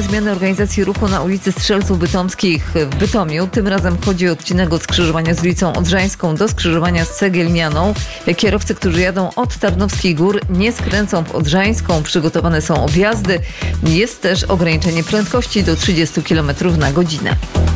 kolejne zmiany organizacji ruchu na ulicy Strzelców Bytomskich w Bytomiu. Tym razem chodzi o odcinek od skrzyżowania z ulicą Odrzańską do skrzyżowania z Cegielnianą. Kierowcy, którzy jadą od Tarnowskich Gór, nie skręcą w Odrzańską. Przygotowane są objazdy. Jest też ograniczenie prędkości do 30 km na godzinę.